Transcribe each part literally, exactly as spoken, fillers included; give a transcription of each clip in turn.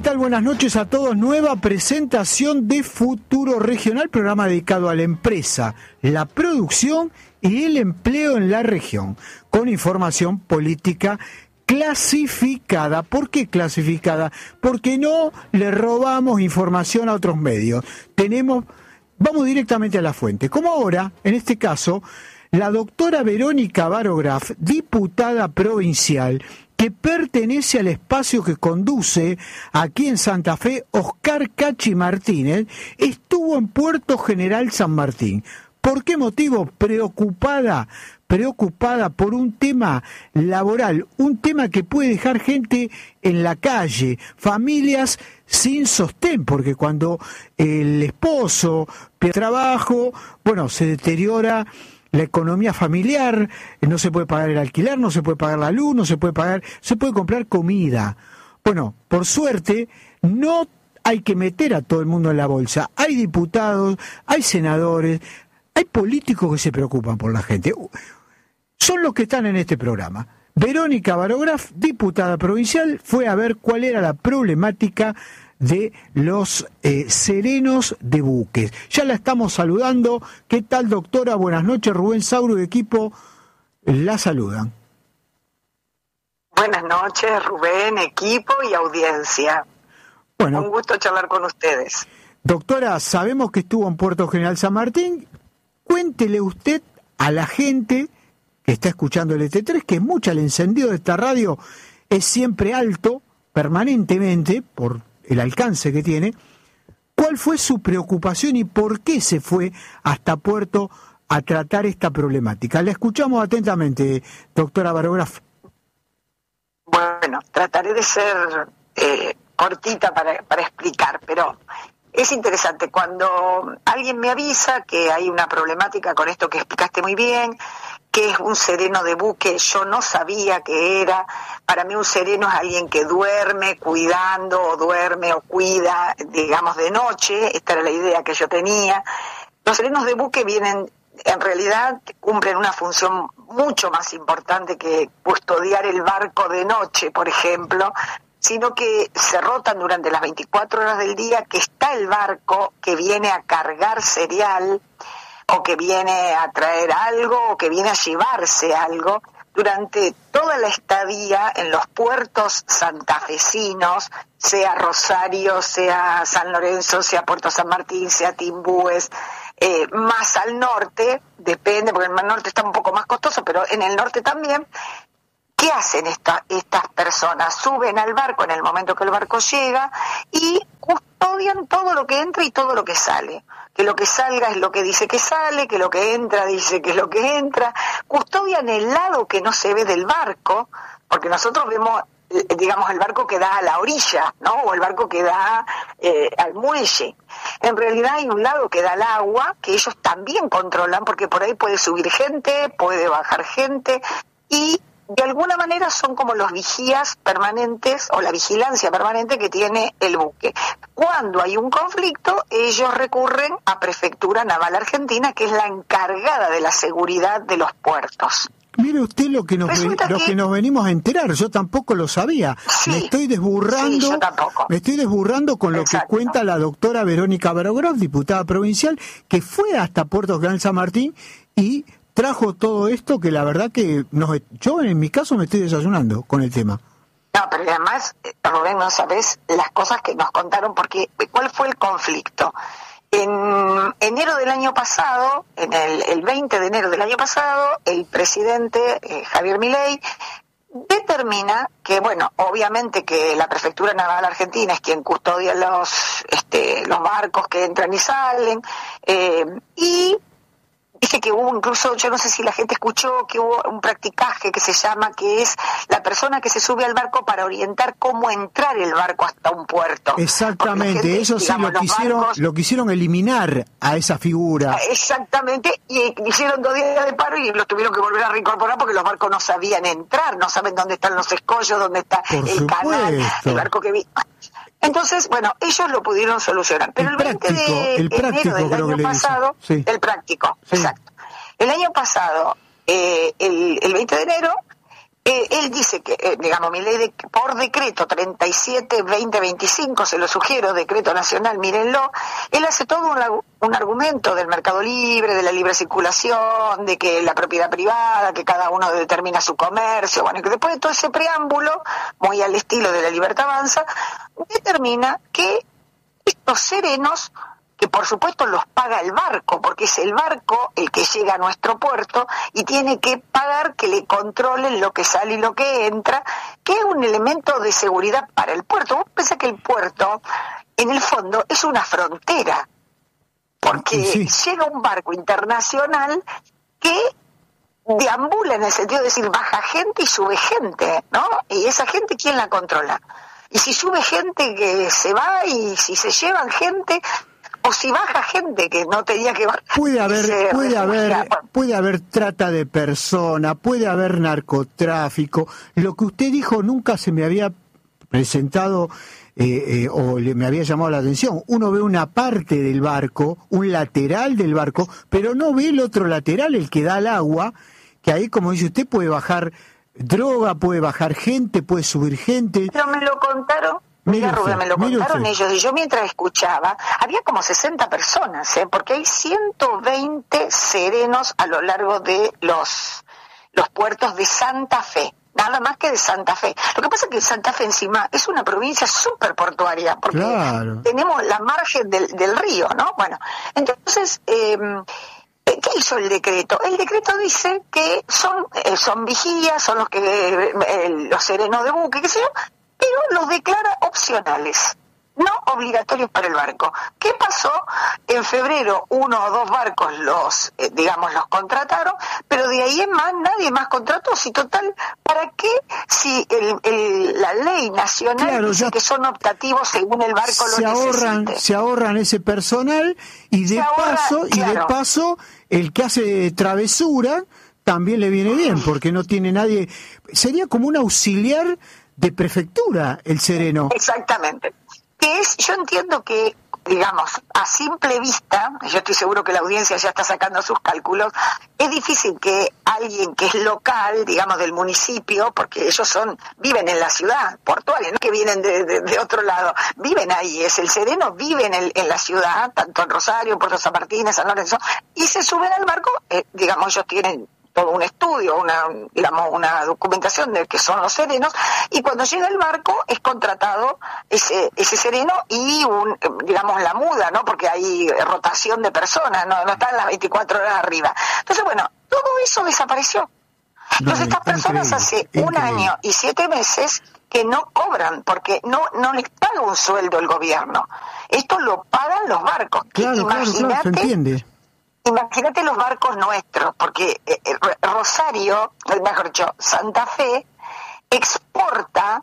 tal? Buenas noches a todos. Nueva presentación de Futuro Regional, programa dedicado a la empresa, la producción y el empleo en la región, con información política clasificada. ¿Por qué clasificada? Porque no le robamos información a otros medios. Tenemos, vamos directamente a la fuente. Como ahora, en este caso, la doctora Verónica Barograf, diputada provincial, que pertenece al espacio que conduce aquí en Santa Fe, Oscar Cachi Martínez, estuvo en Puerto General San Martín. ¿Por qué motivo? Preocupada, preocupada por un tema laboral, un tema que puede dejar gente en la calle, familias sin sostén, porque cuando el esposo pierde trabajo, bueno, se deteriora la economía familiar, no se puede pagar el alquiler, no se puede pagar la luz, no se puede pagar, se puede comprar comida. Bueno, por suerte, no hay que meter a todo el mundo en la bolsa. Hay diputados, hay senadores, hay políticos que se preocupan por la gente. Son los que están en este programa. Verónica Barograf, diputada provincial, fue a ver cuál era la problemática de los eh, serenos de buques. Ya la estamos saludando. ¿Qué tal, doctora? Buenas noches. Rubén Sauro y equipo la saludan. Buenas noches, Rubén, equipo y audiencia. Bueno, un gusto charlar con ustedes. Doctora, sabemos que estuvo en Puerto General San Martín. Cuéntele usted a la gente que está escuchando el E T tres, que mucha, el encendido de esta radio es siempre alto, permanentemente, por el alcance que tiene. ¿Cuál fue su preocupación y por qué se fue hasta Puerto a tratar esta problemática? La escuchamos atentamente, doctora Barograf. Bueno, trataré de ser eh, cortita para, para explicar, pero es interesante. Cuando alguien me avisa que hay una problemática con esto que explicaste muy bien, que es un sereno de buque, yo no sabía qué era. Para mí un sereno es alguien que duerme cuidando, o duerme o cuida, digamos, de noche. Esta era la idea que yo tenía. Los serenos de buque vienen, en realidad, cumplen una función mucho más importante que custodiar el barco de noche, por ejemplo, sino que se rotan durante las veinticuatro horas del día, que está el barco que viene a cargar cereal, o que viene a traer algo, o que viene a llevarse algo, durante toda la estadía en los puertos santafesinos, sea Rosario, sea San Lorenzo, sea Puerto San Martín, sea Timbúes, eh, más al norte, depende, porque en el norte está un poco más costoso, pero en el norte también. ¿Qué hacen esta, estas personas? Suben al barco en el momento que el barco llega y custodian todo lo que entra y todo lo que sale. Que lo que salga es lo que dice que sale, que lo que entra dice que es lo que entra. Custodian el lado que no se ve del barco, porque nosotros vemos, digamos, el barco que da a la orilla, ¿no? O el barco que da eh, al muelle. En realidad hay un lado que da al agua, que ellos también controlan, porque por ahí puede subir gente, puede bajar gente, y de alguna manera son como los vigías permanentes o la vigilancia permanente que tiene el buque. Cuando hay un conflicto, ellos recurren a Prefectura Naval Argentina, que es la encargada de la seguridad de los puertos. Mire usted lo que nos, ven, lo que... que nos venimos a enterar, yo tampoco lo sabía. Sí, me estoy desburrando, sí, yo tampoco. me estoy desburrando con lo Exacto. que cuenta la doctora Verónica Barograf, diputada provincial, que fue hasta Puerto General San Martín y trajo todo esto que la verdad que nos, yo en mi caso me estoy desayunando con el tema. No, pero además, Rubén, no sabes las cosas que nos contaron, porque ¿cuál fue el conflicto? En enero del año pasado, en el, el veinte de enero del año pasado, el presidente eh, Javier Milei determina que, bueno, obviamente que la Prefectura Naval Argentina es quien custodia los, este, los barcos que entran y salen, eh, y dice que hubo incluso, yo no sé si la gente escuchó, que hubo un practicaje que se llama, que es la persona que se sube al barco para orientar cómo entrar el barco hasta un puerto. Exactamente, gente, eso sí, digamos, lo quisieron, barcos, lo quisieron eliminar a esa figura. Exactamente, y hicieron dos días de paro y los tuvieron que volver a reincorporar porque los barcos no sabían entrar, no saben dónde están los escollos, dónde está Por el supuesto. canal, el barco que vi. Entonces, bueno, ellos lo pudieron solucionar. Pero el, el veinte de el enero del año pasado, sí. el práctico, sí. exacto. El año pasado, eh, el, el veinte de enero, Eh, él dice que, eh, digamos, mi ley de, por decreto treinta y siete veinte veinticinco, se lo sugiero, decreto nacional, mírenlo, él hace todo un, un argumento del mercado libre, de la libre circulación, de que la propiedad privada, que cada uno determina su comercio, bueno, y que después de todo ese preámbulo, muy al estilo de La Libertad Avanza, determina que estos serenos, que por supuesto los paga el barco, porque es el barco el que llega a nuestro puerto y tiene que pagar que le controlen lo que sale y lo que entra, que es un elemento de seguridad para el puerto. Vos pensás que el puerto, en el fondo, es una frontera, porque sí. llega un barco internacional que deambula en el sentido de decir, baja gente y sube gente, ¿no? Y esa gente, ¿quién la controla? Y si sube gente que se va, y si se llevan gente, o si baja gente que no tenía que bajar. Puede haber, puede haber, puede haber trata de personas, puede haber narcotráfico. Lo que usted dijo nunca se me había presentado eh, eh, o le, me había llamado la atención. Uno ve una parte del barco, un lateral del barco, pero no ve el otro lateral, el que da al agua, que ahí, como dice usted, puede bajar droga, puede bajar gente, puede subir gente. Pero me lo contaron. Mira, Rubén, me lo contaron ellos, y yo mientras escuchaba, había como sesenta personas, ¿eh? Porque hay ciento veinte serenos a lo largo de los, los puertos de Santa Fe, nada más que de Santa Fe. Lo que pasa es que Santa Fe encima es una provincia súper portuaria, porque claro, tenemos la margen del, del río, ¿no? Bueno, entonces, eh, ¿qué hizo el decreto? El decreto dice que son, eh, son vigías, son los que eh, eh, los serenos de buque, qué sé yo, pero los declara opcionales, no obligatorios para el barco. ¿Qué pasó? En febrero uno o dos barcos los, eh, digamos, los contrataron, pero de ahí en más nadie más contrató. Si total, ¿para qué? Si el, el, la ley nacional claro, dice ya que son optativos según el barco se lo ahorran, necesite. Se ahorran ese personal y de ahorra, paso claro. y de paso el que hace travesura también le viene bien, porque no tiene nadie. Sería como un auxiliar de prefectura el sereno. Exactamente. Que es, yo entiendo que, digamos, a simple vista, yo estoy seguro que la audiencia ya está sacando sus cálculos, es difícil que alguien que es local, digamos, del municipio, porque ellos son, viven en la ciudad portuaria, no que vienen de, de, de otro lado, viven ahí, es el sereno, vive en, el, en la ciudad, tanto en Rosario, en Puerto San Martín, en San Lorenzo, y se suben al barco, eh, digamos, ellos tienen todo un estudio, una, digamos, una documentación de que son los serenos, y cuando llega el barco es contratado ese ese sereno y un, digamos, la muda, ¿no? Porque hay rotación de personas, no, no están las veinticuatro horas arriba. Entonces, bueno, todo eso desapareció. Entonces, no, estas personas increíble, hace increíble. un año y siete meses que no cobran, porque no no les paga un sueldo el gobierno. Esto lo pagan los barcos. Claro, Imagínate, claro, claro, se entiende. Imagínate los barcos nuestros, porque eh, Rosario, mejor dicho, Santa Fe, exporta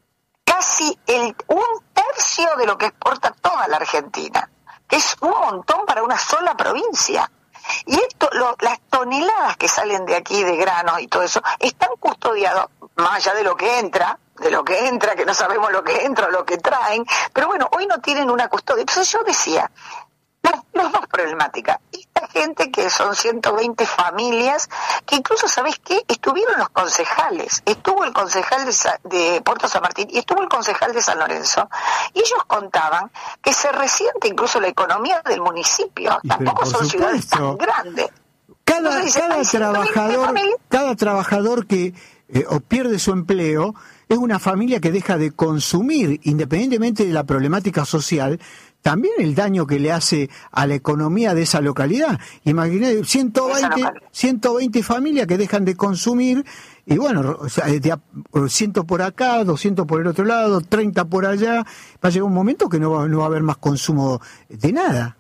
casi el un tercio de lo que exporta toda la Argentina, que es un montón para una sola provincia. Y esto, lo, las toneladas que salen de aquí de granos y todo eso, están custodiados, más allá de lo que entra, de lo que entra, que no sabemos lo que entra o lo que traen, pero bueno, hoy no tienen una custodia. Entonces yo decía, Las, las dos problemáticas. Esta gente que son ciento veinte familias, que incluso, ¿sabés qué? Estuvieron los concejales, estuvo el concejal de, de Puerto San Martín y estuvo el concejal de San Lorenzo, y ellos contaban que se resiente incluso la economía del municipio. Y tampoco son supuesto, ciudades tan grandes. Cada, Entonces, cada trabajador, cada trabajador que eh, o pierde su empleo es una familia que deja de consumir, independientemente de la problemática social, también el daño que le hace a la economía de esa localidad. Imagínate, ciento veinte, ciento veinte familias que dejan de consumir, y bueno, o sea, de a, cien por acá, doscientos por el otro lado, treinta por allá, va a llegar un momento que no va, no va a haber más consumo de nada.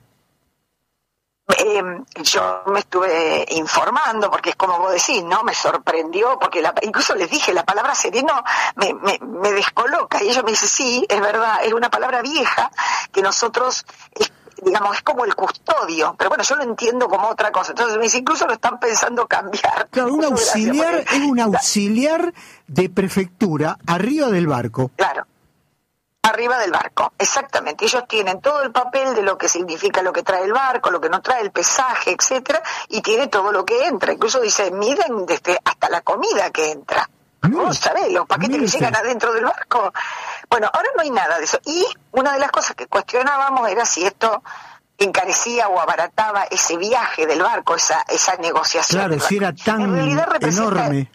Eh, yo me estuve informando, porque es como vos decís, ¿no? Me sorprendió, porque la, incluso les dije, la palabra sereno me, me, me descoloca, y ellos me dicen, sí, es verdad, es una palabra vieja que nosotros, es, digamos, es como el custodio, pero bueno, yo lo entiendo como otra cosa. Entonces me dice, incluso lo están pensando cambiar. Claro, un auxiliar, porque, es un auxiliar de prefectura arriba del barco. Claro. Arriba del barco, exactamente. Ellos tienen todo el papel de lo que significa lo que trae el barco, lo que no trae, el pesaje, etcétera, y tiene todo lo que entra. Incluso dice, miden desde hasta la comida que entra. No, Vos sabés, los paquetes mire que llegan usted. adentro del barco. Bueno, ahora no hay nada de eso. Y una de las cosas que cuestionábamos era si esto encarecía o abarataba ese viaje del barco, esa esa negociación. Claro, del si barco. era tan En realidad representa enorme.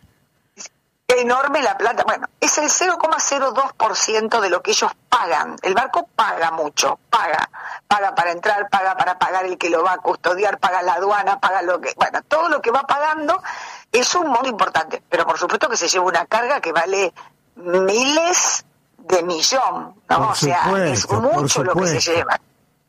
enorme la plata. Bueno, es el cero coma cero dos por ciento de lo que ellos pagan. El barco paga mucho, paga. Paga para entrar, paga para pagar el que lo va a custodiar, paga la aduana, paga lo que... Bueno, todo lo que va pagando es un monto importante. Pero por supuesto que se lleva una carga que vale miles de millón, ¿no? Por O sea, es supuesto, por mucho lo que se supuesto. lleva.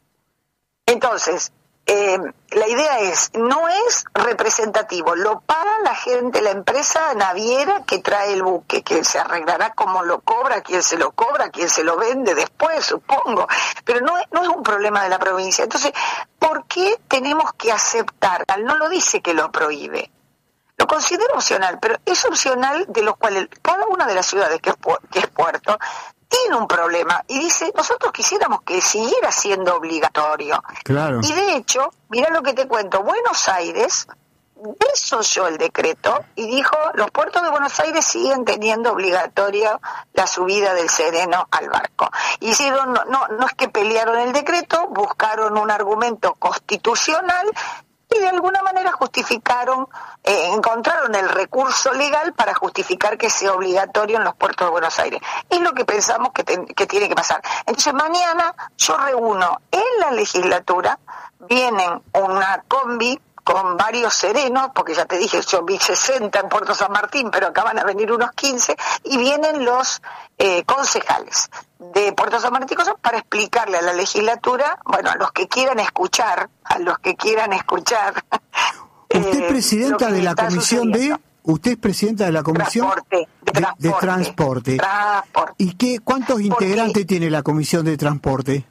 Entonces, eh, la idea es, no es representativo, lo paga la gente, la empresa naviera que trae el buque, que se arreglará cómo lo cobra, quién se lo cobra, quién se lo vende después, supongo, pero no es, no es un problema de la provincia. Entonces, ¿por qué tenemos que aceptar? No lo dice que lo prohíbe, lo considero opcional, pero es opcional de los cuales cada una de las ciudades que es, pu- que es puerto tiene un problema y dice, nosotros quisiéramos que siguiera siendo obligatorio. Claro. Y de hecho, mira lo que te cuento, Buenos Aires desoyó el decreto y dijo, los puertos de Buenos Aires siguen teniendo obligatoria la subida del sereno al barco. Hicieron, no, no, no es que pelearon el decreto, buscaron un argumento constitucional y de alguna manera justificaron, eh, encontraron el recurso legal para justificar que sea obligatorio en los puertos de Buenos Aires. Es lo que pensamos que, ten, que tiene que pasar. Entonces mañana yo reúno en la legislatura, vienen una combi con varios serenos, porque ya te dije, yo vi sesenta en Puerto San Martín, pero acá van a venir unos quince, y vienen los eh, concejales de Puerto San Martín para explicarle a la legislatura, bueno, a los que quieran escuchar, a los que quieran escuchar. Usted es eh, presidenta lo que de la está comisión de... sucediendo. Usted es presidenta de la comisión Transporte, de de, transporte. de transporte. Transporte. ¿Y qué, cuántos integrantes tiene la comisión de transporte?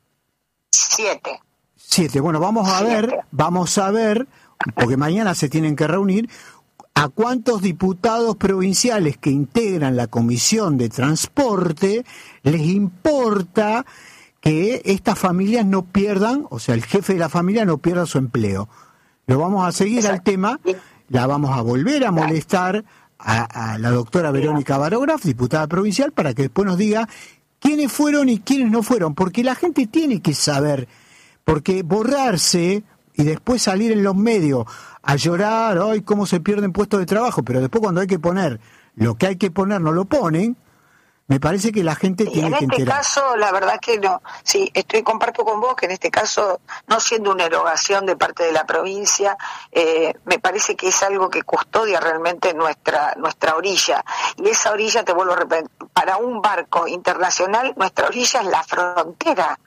Siete. Siete. Bueno, vamos a Siete. ver, vamos a ver, porque mañana se tienen que reunir, a cuántos diputados provinciales que integran la comisión de transporte les importa que estas familias no pierdan, o sea, el jefe de la familia no pierda su empleo. Lo vamos a seguir Exacto. al tema, la vamos a volver a molestar a, a la doctora Verónica Barograf, diputada provincial, para que después nos diga quiénes fueron y quiénes no fueron, porque la gente tiene que saber, porque borrarse y después salir en los medios a llorar, ay, cómo se pierden puestos de trabajo, pero después cuando hay que poner lo que hay que poner no lo ponen, me parece que la gente Y tiene en que este enterar. caso, la verdad que no. Sí, estoy comparto con vos que en este caso, no siendo una erogación de parte de la provincia, eh, me parece que es algo que custodia realmente nuestra nuestra orilla. Y esa orilla, te vuelvo a repetir, para un barco internacional, nuestra orilla es la frontera.